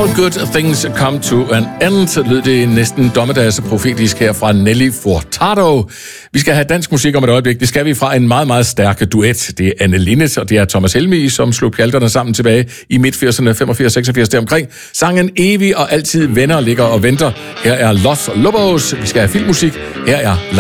All good things come to an end, lød det næsten dommedagsprofetisk her fra Nelly Furtado. Vi skal have dansk musik om et øjeblik. Det skal vi fra en meget, meget stærk duet. Det er Anne Linnet, og det er Thomas Helmig, som slog pjalterne sammen tilbage i midt-80'erne, 85-86 deromkring. Sangen Evig og altid venner ligger og venter. Her er Los Lobos. Vi skal have filmmusik. Her er